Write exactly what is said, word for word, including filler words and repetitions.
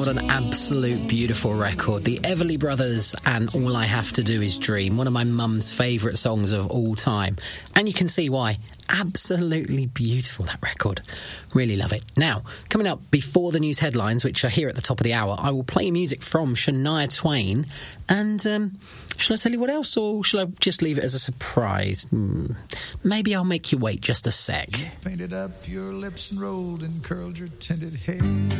an absolute beautiful record. The Everly Brothers and All I Have to Do Is Dream, one of my mum's favourite songs of all time. And you can see why. Absolutely beautiful, that record. Really love it. Now, coming up before the news headlines, which are here at the top of the hour, I will play music from Shania Twain. And um, shall I tell you what else, or shall I just leave it as a surprise? Hmm. Maybe I'll make you wait just a sec. You painted up your lips and rolled and curled your tinted hair.